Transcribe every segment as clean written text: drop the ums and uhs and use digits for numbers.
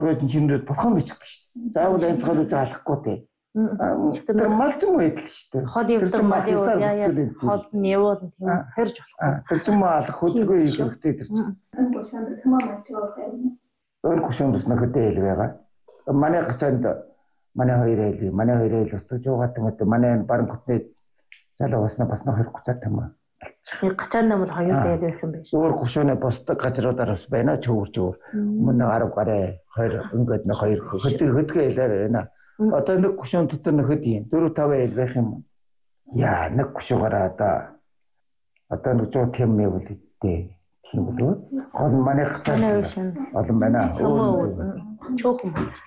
Гэрэл чиндээ бурхан бичих биш. Заавал янзгаар үж алахгүй тий. Тэр малчин байдал шүү дээ. Хол явдаг малын яа хол нь явуул тийм хорж болохгүй. Тэр ч юм алах хөдөлгөө хийх хэрэгтэй тэр чинь. Өөр кушондос нөхөдөө хэлвэга. Манай гацанд манай хоёр эл устгаж байгаа гэдэг манай баран хотны залуу басна хоёр гуцаад юм. Гацаанд бол хоёр эл байх юм биш. Өөр кушооны босдог газруудаар бас байна ч хөвөрж. Мөн 10 гараа хоёр ингээд нэг хоёр хөдөлгөө хэлээр байна. Одоо нэг кушон дотор нөхөд юм. 4-5 эл байх юм. Яа, нэг кушоогаараа одоо нэг жоо тийм юм бол идэ. Тийм болов. Гол манай хатаа олон байна. Чөөхөн болсон.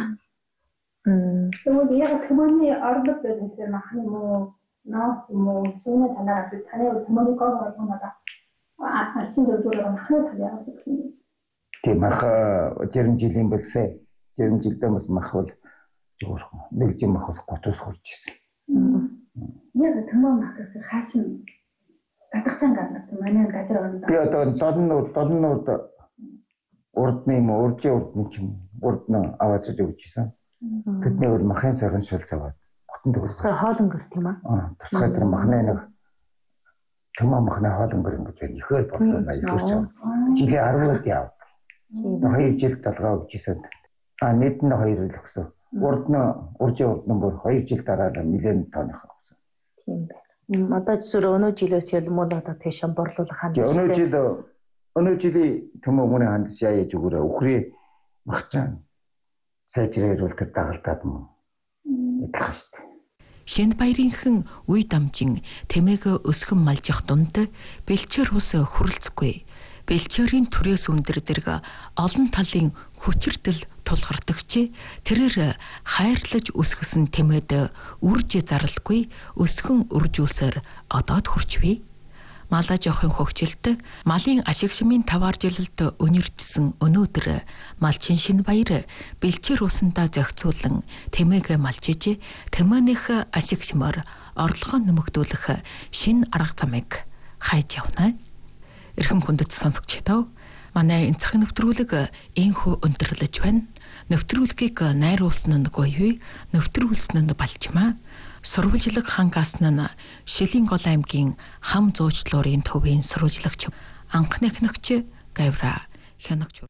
Тэгвэл яг хүмүүний орлого гэдэг нь махны муу, наас муу, сүүний танаа таны хүмүүний гол юм надаа. Алсын дөрвөөр махны талаар гэсэн. Тийм мах 60 жилийн болсоо. 60 жилдээ бас мах бол нэг жим мах 30-аас хурж ирсэн. Яг тэмээ махаас хаашин гадагсан гаднаа манай газар орнд. Би одоо 70 урдны юм урдны юм урдны аваад өгч ирсэн. Тэдний өөр махын сайхан шулж аваад хотонд өгсөн. Хоолонгөр тийм аа. Тусгай тэр махны нэг тэмээ махны хоолонгөр ингэж байна. Ихээр бодлоо ихээр ч аваад. Жилийн 10-д яваад. 2 жил талгаа өгч ирсэн. Нийт нь 2 жил өгсөн. Уржийн бүр 2 жил дараа миллион тонн авсан. Тийм байна. Одоо зөв өнөө жилээс ялмал одоо тийш борлуулах хандсан. Өнөө жилийн төмөө мөний хандс яаж өгөөрэй. Өхрий махчаан сайжрал тэр дагалдаад мөн идлах шүү дээ. Шинэ баярынхан үе дамжин тэмээг өсгөн малжих дунд бэлчээр ус хүрэлцэхгүй. Бэлчээрийн түрээс өндөр зэрэг олон талын хүчирдэл тулгардаг тэрээр хайрлаж өсгсөн тэмээд үрж зарлахгүй өсгөн үржүүлсээр одоод хүрчвэ. Малаа жоохын хөгжилд малын ашигшмын таваар жилэлд өнөрчсөн өнөөдөр малчин шинэ баяр бэлчээр усандаа зохицуулан тэмээг малчиж тэмээнийх ашигшмаар орлогоо нэмэгдүүлэх шинэ арга замыг хайж явна. Эрхэм хүндэт сонсогчдоо манай энэ цагийн нэвтрүүлэг энхүү өндөрлөж байна. Нэвтрүүлгийг найруулсан нь гоёвь, нэвтрүүлсэн нь балчмаа. Сурвалжлаг хангаас нь Шилийн гол аймгийн хам зуучлуурын төвийн сурвалжлагч анхны эхнэгч Гавра хянагч.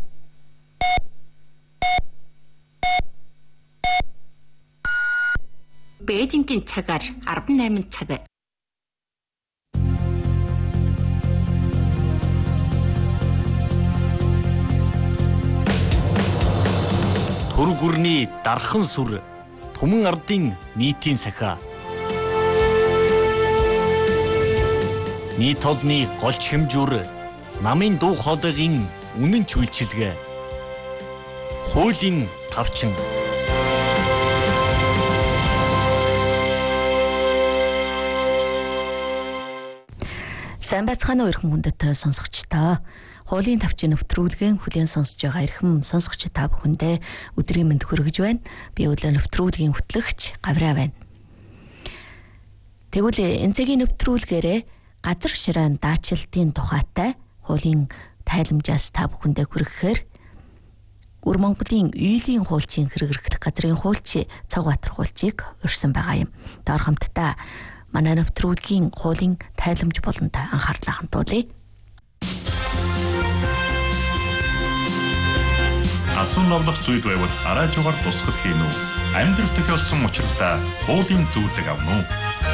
Бээжингийн цагаар 18 цаг. Түр гүрний дархан сүр Түмэн ардын нийтийн сахиа. Нийт толны голч хэмжүүр намын дуу хоолойгийн үнэн ч үйлчилгээ. Хуулийн тавчин. Сайн байцгаана уу эрхэм хүндэт сонсогчдоо. Хуулийн тавчин нэвтрүүлгийн хүлээн сонсож байгаа эрхэм сонсогч та бүхэндээ өдрийн мэнд хүргэж байна. Би өглөө нэвтрүүлгийн хөтлөгч Гавраа байна. Тэгвэл энэ цагийн нэвтрүүлгээрээ газар шираан даачилтын тухайтай хуулийн тайламжаас та бүхэндээ хүргэхээр Өр Монголын үйлийн хуульчийн хэрэгэрхт газрын хуульч Цагбаатар хуульчийг урьсан байгаа юм. Доор хамтдаа манай нэвтрүүлгийн хуулийн тайламж болонд анхаарлаа хандуулъя. Асуун новлох зүйл байвал арай жугаар тусгал хийн үү? Амьдрал тохиолсон учиртай хуулийн зөвлөг авна уу?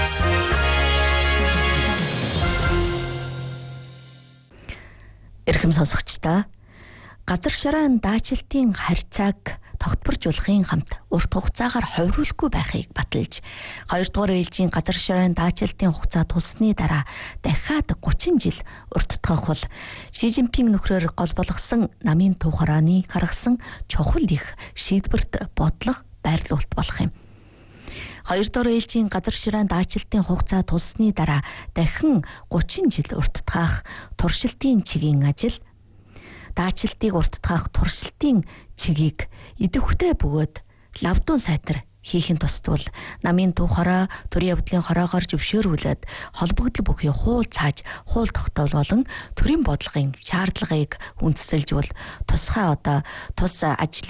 Эрхэм сонсогчдоо газар шираан даачилтын харьцааг тогтворжуулахын хамт урт хугацаагаар ховируулахгүй байхыг баталж 2 дугаар ээлжийн газар шираан даачилтын хугацаа туссны дараа дахиад 30 жил урттгах бол Ши Жинпинг нөхрөөр гол болгосон намын төв хурааны гаргасан чухал их шийдвэрт бодлого байрлуулалт болох юм. 2 дугаар ээлжийн газар шираан даачилтын хугацаа туссны дараа дахин 30 жил урттгах туршилтын чигийн ажил даачилтыг урттгах туршилтын чигийг идэвхтэй бөгөөд лавдун сайтар хийхин тусдвал намын төв хороо төрийн явдлын хороогоор зөвшөөрүүлээд холбогдол бүхий хуул цааж хуул тогтоол болон төрийн бодлогын шаардлагыг үндэслэж бол тусгай одоо тус ажил